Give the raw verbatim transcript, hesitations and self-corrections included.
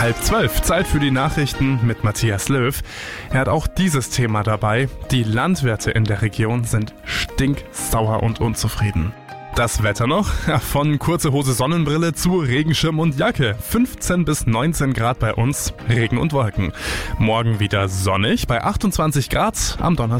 Halb zwölf, Zeit für die Nachrichten mit Matthias Löw. Er hat auch dieses Thema dabei. Die Landwirte in der Region sind stinksauer und unzufrieden. Das Wetter noch, von kurze Hose Sonnenbrille zu Regenschirm und Jacke. fünfzehn bis neunzehn Grad bei uns, Regen und Wolken. Morgen wieder sonnig bei achtundzwanzig Grad am Donnerstag.